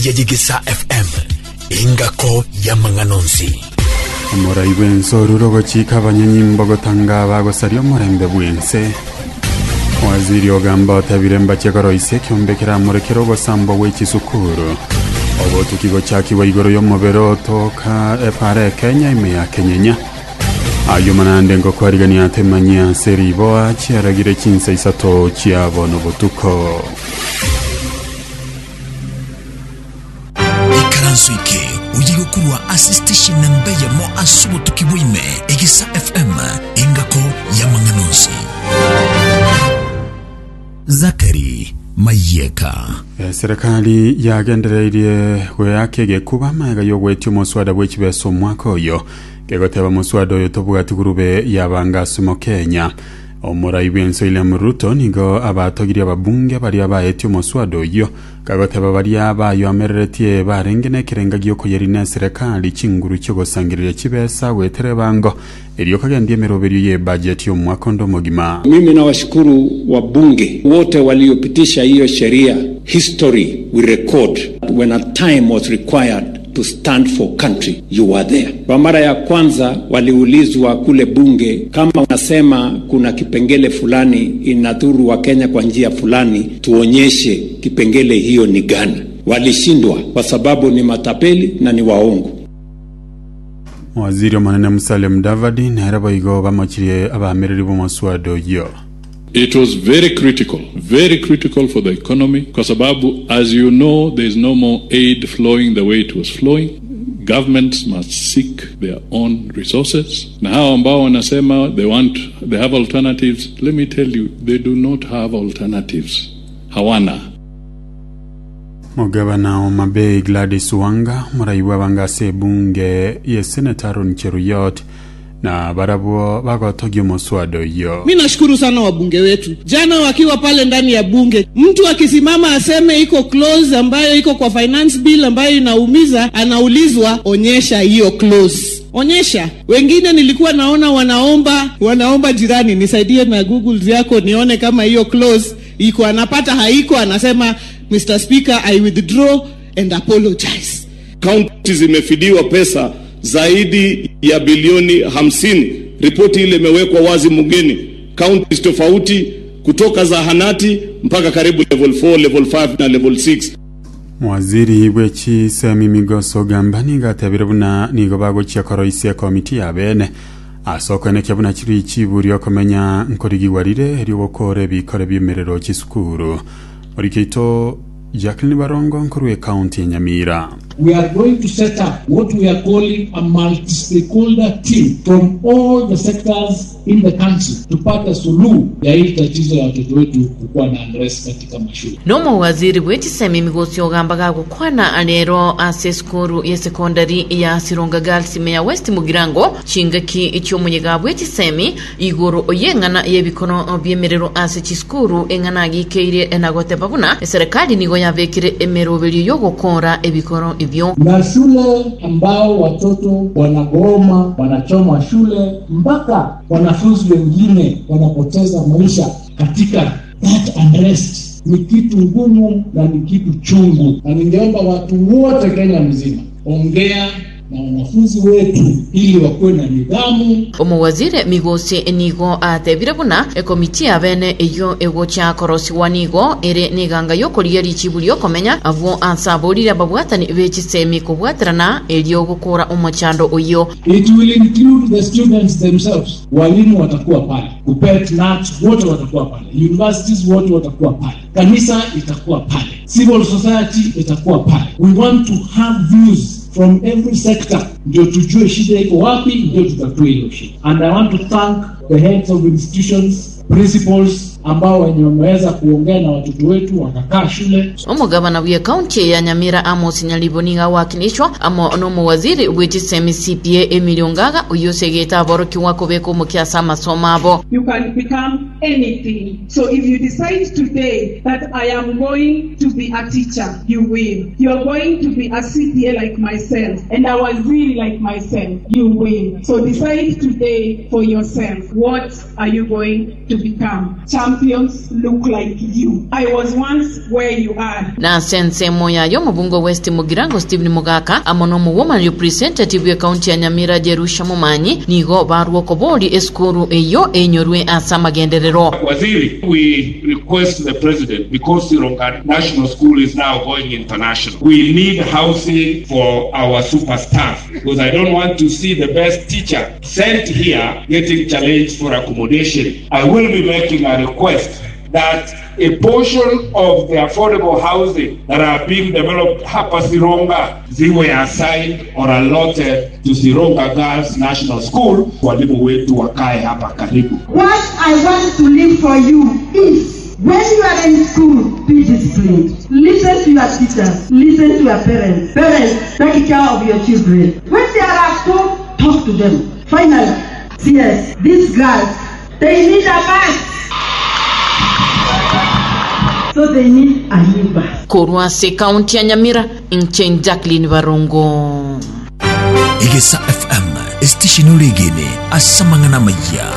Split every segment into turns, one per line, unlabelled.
Yajigisa FM ingako ya manganonsi
Amora ibenso rurogo chika banyanyimbo gotanga bagosario morembe bwense Waziri ogamba otabiremba cyakoroise kyombekera murekero gosambo w'ekisukuru obo tukigo cyakiwa igoro yo mobero toka epare Kenya imeya Kenyenya ayo manande ngo kwarigania temanya seriboa cyaragire kinse isato cyabo no butuko
Ikaransuike uyigo kurwa assistation nambeya mo asubo tukibwime Igisa FM ingako ya manganonsi Zakari Mayeka
Serikali yagendereirie gweyakege kuba maega yogwetyo muswada bw'ekibeso mwaka oyo gegoteba muswada oyo tobugati gurube yabangasi mu Kenya Omura ibyenso ile Ruto nigo abatogiri ababunge bari abayetyo muswada oyo gagoteba bari abayo amereretie barengene kirengagiyo ko yari na serikali kinguru cyo gosangirira kibesa wetere bango Elio kagendie meroberi ye budget yo mwaka ndo mogima.
Mimi na washukuru wabunge wote waliopitisha hiyo sheria. History we record when a time was required to stand for country, you were there. Kwa mara ya kwanza waliulizwa kule bunge kama unasema kuna kipengele fulani inadhuru wa Kenya kwa njia fulani, tuonyeshe kipengele hiyo ni gani. Walishindwa kwa sababu ni matapeli na ni waongo.
Waziri Manene Musalia Mudavadi naheraba igo bamakiriye abamereri b'umuswado yo.
It was very critical for the economy kwa sababu as you know there is no more aid flowing the way it was flowing. Governments must seek their own resources. Na hao ambao wanasema they have alternatives, let me tell you, they do not have alternatives. Hawana.
Mugabana Omabei Gladys Wanga muraiwa bangase bunge ye Senator Aaron Cheruyot na barabuo bagotogyo muswado yo.
Mimi nashukuru sana wabunge wetu. Jana wakiwa pale ndani ya bunge, mtu akisimama aseme iko clause ambayo iko kwa finance bill ambayo inaumiza, anaulizwa onyesha hiyo clause. Onyesha. Wengine nilikuwa naona wanaomba jirani nisaidie na Google yako nione kama hiyo clause iko, anapata haiko, anasema Mr. Speaker, I withdraw and apologize.
Counties zimefidiwa pesa zaidi ya bilioni 50. Ripoti ile imewekwa wazi mugeni. Counties tofauti kutoka zahanati mpaka karibu level 4, level 5 na level 6.
Mwaziri wechi Semi Migoso gambani gatabirabuna nigo bago cyakoroise ya komiti yabene asokane cyabuna kiri ikiburi okomenya nkorigiwarire eri wokore bikore bimerero kisukuru Orikeito Jacqueline Barongo nkuruwe county ya Nyamira.
We are going to set up what we are calling a multi-stakeholder team from all the sectors in the country tupata suluhu ya hili tatizo la watoto wetu kukuwa na unrest katika mashule.
Nomo waziri wechi Semi Migosi ogamba gukwana alero ase skuru ya secondary ya Sironga Girls ya West Mugirango chingaki icho munyegabo wechi Semi igoro oyengana yebikono byemerero ase chiskuru engana gikeire enagote babuna serikali nigo yavekire emerobeli yo gukora ebikono ibyo
na shule ambao watoto wanagoma wanachoma shule mpaka wanafunzi wengine wanapoteza maisha katika that unrest ni kitu ngumu na ni kitu chungu, na ningeomba watu wote Kenya mzima ongea na wanafunzi wetu ili wakuwe na nidhamu.
Omwazire Migosi nigo atebirabuna komiti abene eyo ego cha korosi wanigo ere niganga yokoriya richibulyo komenya avo ansabolira babwatani bechi Semi kubwatrana elyo gukora omochando oyo.
It will include the students themselves. Walimu watakuwa pale, kupet nat wote watakuwa pale, universities wote watakuwa pale, kanisa itakuwa pale, civil society itakuwa pale. We want to have views from every sector ndio tujue shida iko wapi, ndio tutatue hiyo shida. And I want to thank the heads of institutions, principals ambao wameweza kuongea na watoto wetu wakakaa shule.
Omugabana wa county ya Nyamira Amos Nyaliboniga wakinishwa amo nomo waziri wechi Semi CPA Emilio Ngaga uyosegeta boroki wako beko mukiasa masomabo.
You can become anything. So if you decide today that I am going to be a teacher, you will. You are going to be a CPA like myself and a waziri like myself, you will. So decide today for yourself, what are you going to become? champions look like you. I was once where you are.
Na sense moya yo mubungo West Mugirango Stephen Mugaka amono mu woman representative ya county ya Nyamira Jerusha Mumanyi nigo barwo kobodi eskuru eyo enyorwe asama genderero.
Waziri, we request the president, because Sironga National School is now going international, we need housing for our superstars, because I don't want to see the best teacher sent here getting challenged for accommodation. I will be making a request that a portion of the affordable housing that are being developed hapa Sironga ziwe assigned or allotted to Sironga Girls National School. Walimu wetu wakae hapa karibu.
What I want to leave for you is, when you are in school, be disciplined. Listen to your teachers. Listen to your parents. Parents, take care of your children. When they are at home, talk to them. Finally, yes, these girls, they need a bus. So they need a new bus.
Korwase County ya Nyamira, Inchen Jacqueline Barongo.
Egesa FM, station uregene, asamangana maya.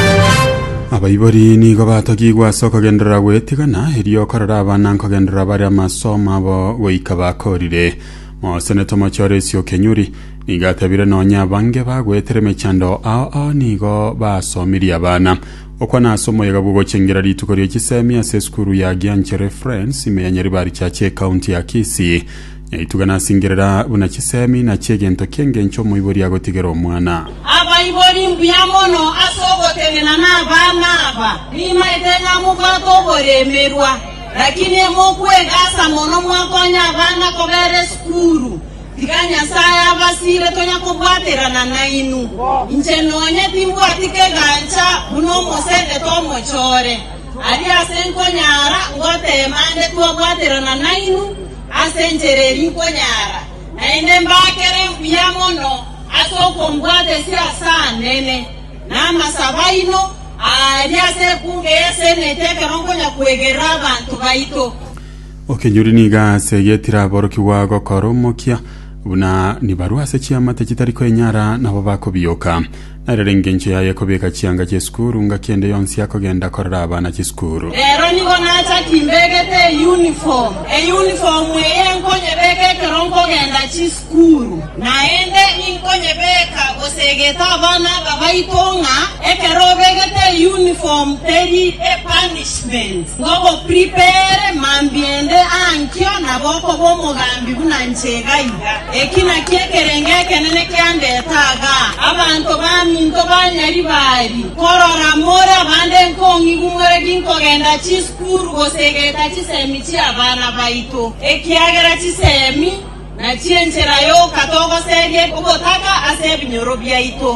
Abaibori ni gobatagirwa soko gendera wetigana heriyo korora abana nkogendera bari amasoma bo weikabakorire mo senator Machores yo Kenyuri nigatabire nonya bange bagwetereme cyando ao nigo basomiri abana okwana asomo yagabugo cengera litukoriye kisemi aseskuru ya Gianche reference imeyanyeri bari cyache county ya Kisii itugana singerera buna kisemi na cyegento kengencho mu ibori yagotigero mwana
abaibori mbuyamono asogoterena n'abana aba nima etenga mugato boremerwa lakini mokwegasa mono mwakonya abana kobere skuru tikanya saya basire tonya kubwaterana na inu incenonye timbu atike gancha buno mosende to mochore ali asenko nyara ngote mande to bwaterana na inu asenjereri konyara naende mbakere mbuyamono asoko mbwate siasa nene na masabaino aliase kunge senete karongonya kuegera abantu baito
Okenyuri niga segetira boroki wago koromokia buna nibarua sechi amate kitariko enyara nabo bakobiyoka narerengenche yaye kobeka chianga cheskuru ngakende yonsi yako genda korra abana cheskuru
ero nigo nacha kimbegete uniform enkonye beke keronko genda cheskuru naende inkonye beka gosegeta abana babaitonga ekerobegete uniform teri punishment ngogo prepare mambiende ankyo naboko bomugambi bunanchega iga ekina kiekerenge kenene kyandetaga abantu minto banyari bari korora mora bande nkongi gumore ginko genda chiskuru gosegeta chisemi chi abana baito ekiagera chisemi na chienchera yo katogo sege kobotaka asebinyoro byaito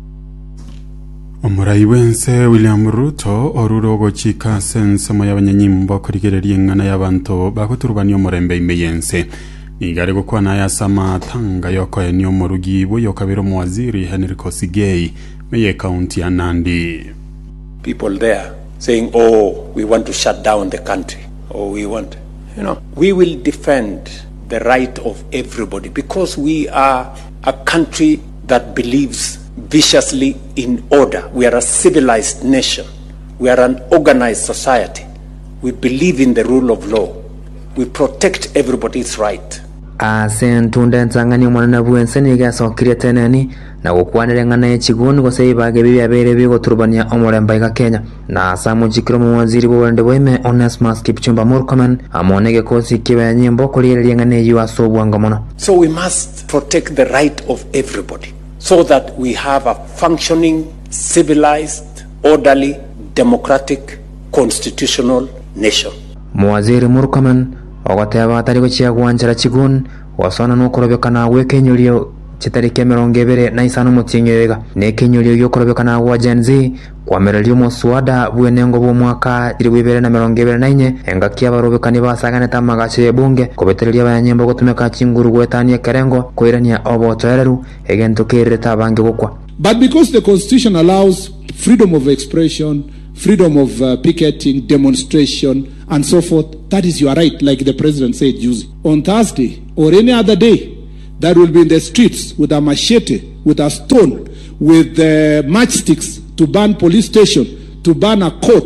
Omurai wense William Ruto orurogo chika sense mo yabanyanyimbo kurigereri ngana y'abantu bakuturubani omurembe imeyense nigare gukwana yasama tanga yoko enyo murugi buyo kabiro mwaziri Henry Kosigei meye county ya Nandi.
People there saying, oh, we want to shut down the country, or we want, we will defend the right of everybody because we are a country that believes viciously in order. We are a civilized nation. We are an organized society. We believe in the rule of law. We protect everybody's right.
Asentunda nsangani mwana buense niga sokire teneni na gukwanire ngana y'ekiguni gose ibage bibi abere bigo turubania omuremba ga Kenya na samu jikiro mu waziri w'wende weme Onesmus Kipchumba Murkomen amonege kosi kibe nyimbo kulire ngana yu asobwanga mono.
So we must protect the right of everybody so that we have a functioning, civilized, orderly, democratic, constitutional nation.
Mwaziri Murkomen ogoteba atari gochia gwanjira chigun wasona no korobekana wekenyurio chitarike 25 mutingega ne kenyurio yo korobekana wa Gen Z kwamerelio muswada bwenengo bo mwaka 2024 engakia barobekani basagane tamagache bunge kobeterelia abanyembo gotumeka chinguru gwetania kerengo koirania obotereru egento kereta bange gukwa.
But because the constitution allows freedom of expression, freedom of picketing, demonstration, and so forth, that is your right, like the president said, Juzi. On Thursday or any other day, that will be in the streets with a machete, with a stone, with matchsticks to burn police station, to burn a court,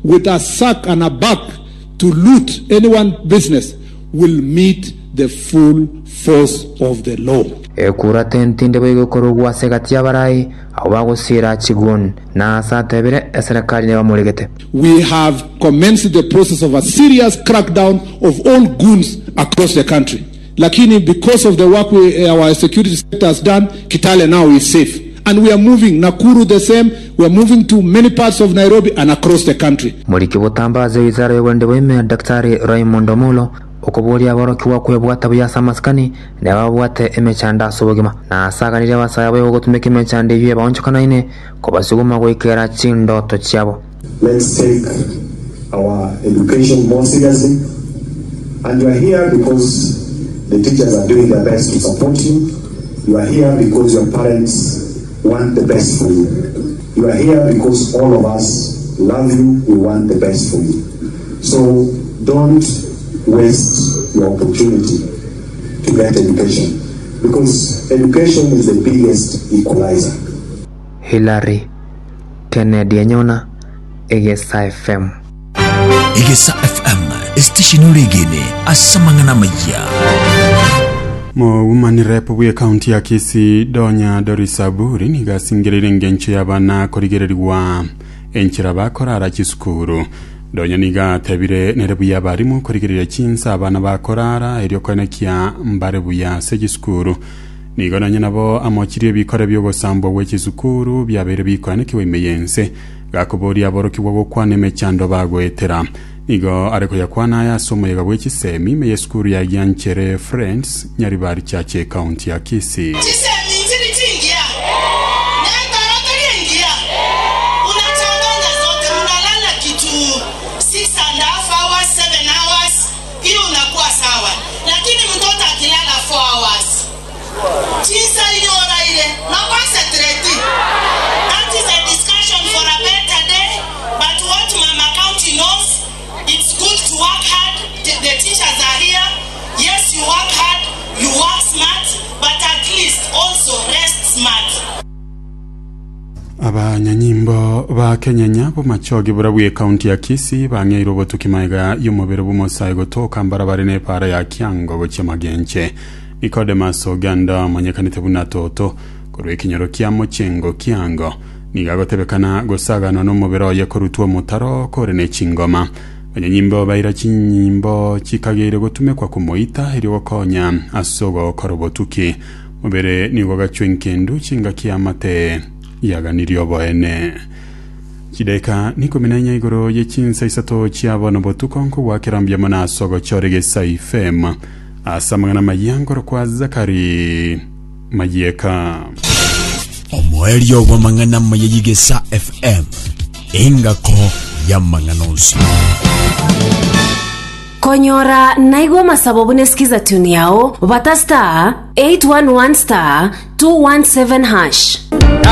with a sack and a bag to loot anyone's business will meet the full force of the law.
Ekura tentinde bego korugwa segatia barai awago sira chigun na satebere serikali ne bamuregete.
We have commenced the process of a serious crackdown of all goons across the country. Lakini because of the work our security sector has done, Kitale now is safe. And we are moving, Nakuru the same, we are moving to many parts of Nairobi and across the country.
Muliki butambaze wizara y'ubundi bw'ime Daktari Raymond Omulo okubuli aboroki wakwebwata buyasa maskani ne babwate emechanda sobogima na saganire basaya bwo gutumika emechanda yiye baonchukana ine ko basuguma gwikera chindoto cyabo.
Let's take our education more seriously, and you are here because the teachers are doing their best to support you. You are here because your parents want the best for you. You are here because all of us love you, we want the best for you. So don't waste your opportunity to get education, because education is the biggest equalizer.
Hilary Kennedy Anyona, Egesa FM.
Egesa FM, station regine asamangana maya.
Mo umani repo bwe county ya Kisii Donya Dorisaburi niga singirire ngencho yabana korigererwa enchira bakorara kisukuru. Donya niga tabire nerebu yabarimu korigerera kinsa abana bakorara eryo konekia mbarebu ya segisukuru. Niga nanye nabo amokiriye bikora byo gosambo we kisukuru byabere bikwane kiwe meyense gakobori aboroki wo kwane mechando bagwetera. Nigo areko yakwana ya somo ya gabwe kisemi me yeskuru ya yanchere Friends Nyaribari chache county ya Kisii.
Kisemi nzili tingia. Na taratari ingia. Unachanganya zote unalala kitu 6.5 hours, 7 hours. Hiyo unakuwa sawa. Lakini mtoto akilala 4 hours. Chisa hiyo ora ile. Na concentrate. That is a discussion for a better day. But what Mama County knows, it's good to work hard. The teachers are here. Yes, you work hard, you work smart, but at least also rest smart.
Abanyanyimbo ba Kenyanya bo machoge burabwe county ya Kisii bangeiro botukimaiga yumubere bumosaye gotoka mbarabare ne para ya Kyango bochemagenche. Nicodemus Oganda manyekanite bunatoto kurwe kinyoro kya Mochengo Kyango nigagotebekana gosagana no mubero yakorutwa mutaro korene chingoma. Abanyanyimbo baira chinyimbo chikagere gotumekwa kumoita eri wakonya asogo korobotuki mubere nigo gachwenkendu chinga kiamate yaganirio boene. Chideka niko minanya igoro yechinsa isato chiabona botukonko wakirambya mana asogo chorege saifem asamangana mayangoro kwa Zakari Mayeka.
Omoerio wa mangana mayigesa FM ingako ya manganosi.
Konyora naigwa masababu nesikiza tuni yao bata star 811 star 217 hash.